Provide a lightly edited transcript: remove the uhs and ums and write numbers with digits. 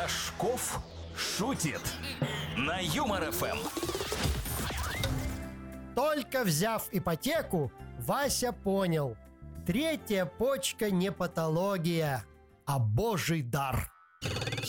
Рожков шутит на Юмор ФМ. Только взяв ипотеку, Вася понял: третья почка не патология, а божий дар.